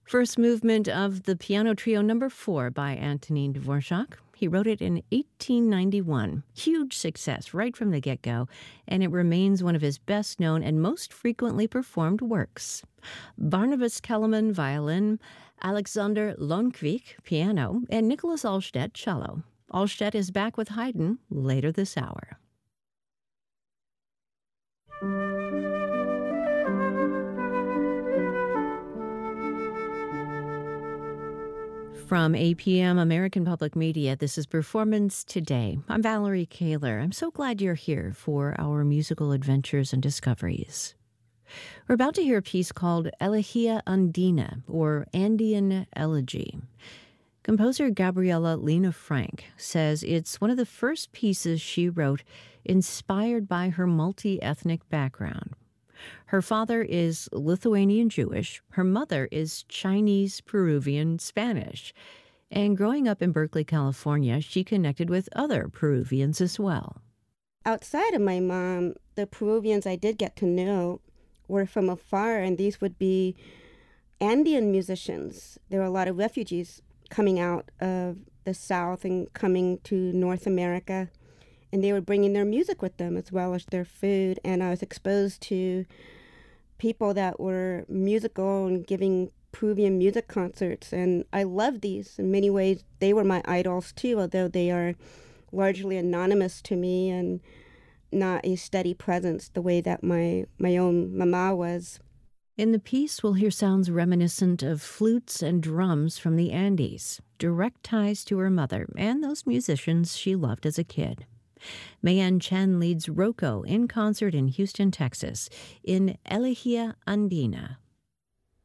First movement of the Piano Trio Number 4 by Antonin Dvorak. He wrote it in 1891. Huge success right from the get-go, and it remains one of his best-known and most frequently performed works. Barnabas Kellerman, violin, Alexander Lonquik, piano, and Nicholas Alstedt, cello. Alstedt is back with Haydn later this hour. From APM American Public Media, this is Performance Today. I'm Valerie Kaler. I'm so glad you're here for our musical adventures and discoveries. We're about to hear a piece called Elegia Andina, or Andean Elegy. Composer Gabriela Lena Frank says it's one of the first pieces she wrote inspired by her multi-ethnic background. Her father is Lithuanian Jewish, her mother is Chinese, Peruvian, Spanish, and growing up in Berkeley, California, she connected with other Peruvians as well. Outside of my mom, the Peruvians I did get to know were from afar, and these would be Andean musicians. There were a lot of refugees coming out of the South and coming to North America, and they were bringing their music with them as well as their food. And I was exposed to people that were musical and giving Peruvian music concerts, and I love these. In many ways, they were my idols too, although they are largely anonymous to me and not a steady presence the way that my own mama was. In the piece, we'll hear sounds reminiscent of flutes and drums from the Andes, direct ties to her mother and those musicians she loved as a kid. Mayan Chen leads Rocco in concert in Houston, Texas, in Elegia Andina.